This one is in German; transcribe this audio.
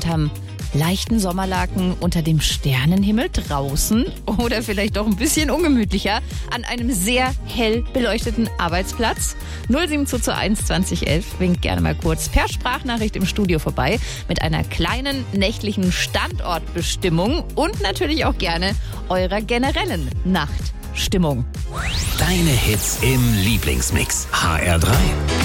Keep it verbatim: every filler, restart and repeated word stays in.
unterm leichten Sommerlaken unter dem Sternenhimmel draußen oder vielleicht doch ein bisschen ungemütlicher an einem sehr hell beleuchteten Arbeitsplatz? null sieben zwei eins zwanzig elf winkt gerne mal kurz per Sprachnachricht im Studio vorbei mit einer kleinen nächtlichen Standortbestimmung und natürlich auch gerne eurer generellen Nachtstimmung. Deine Hits im Lieblingsmix. H R drei.